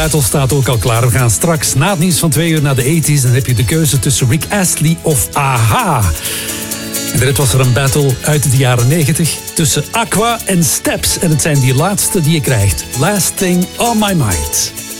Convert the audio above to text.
Battle staat ook al klaar. We gaan straks na het nieuws van 2 uur naar de 80s. Dan heb je de keuze tussen Rick Astley of Aha. En daarnet was er een battle uit de jaren 90 tussen Aqua en Steps. En het zijn die laatste die je krijgt. Last Thing on My Mind.